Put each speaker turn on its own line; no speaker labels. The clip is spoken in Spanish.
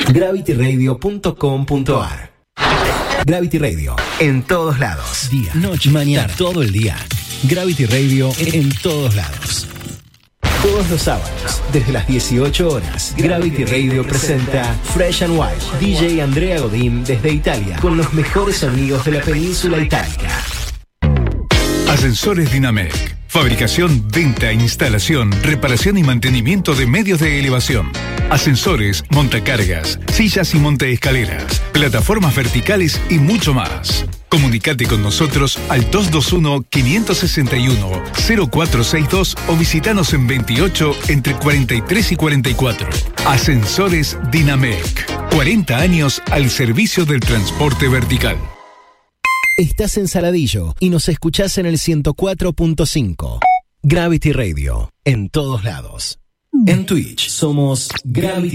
gravityradio.com.ar. Gravity Radio, en todos lados. Día, noche, mañana, todo el día. Gravity Radio en todos lados. Todos los sábados, desde las 18 horas, Gravity Radio presenta Fresh and Wild, DJ Andrea Godín desde Italia, con los mejores amigos de la península itálica.
Ascensores Dinamec. Fabricación, venta, instalación, reparación y mantenimiento de medios de elevación. Ascensores, montacargas, sillas y montaescaleras, plataformas verticales y mucho más. Comunicate con nosotros al 221-561-0462 o visitanos en 28 entre 43 y 44. Ascensores Dinamec. 40 años al servicio del transporte vertical.
Estás en Saladillo y nos escuchás en el 104.5. Gravity Radio, en todos lados. En Twitch somos Gravity